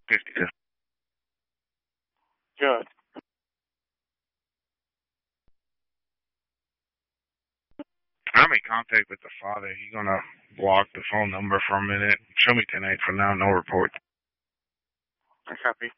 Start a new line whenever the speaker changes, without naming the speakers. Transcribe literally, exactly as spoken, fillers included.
fifty-two.
Good.
I'm in contact with the father. He's gonna block the phone number for a minute. Show me ten eight for now. No report.
I copy.